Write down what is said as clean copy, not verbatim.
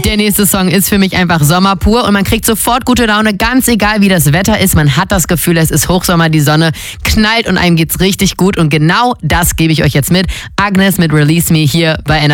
Der nächste Song ist für mich einfach Sommer pur und man kriegt sofort gute Laune, ganz egal wie das Wetter ist. Man hat das Gefühl, es ist Hochsommer, die Sonne knallt und einem geht's richtig gut und genau das gebe ich euch jetzt mit. Agnes mit Release Me hier bei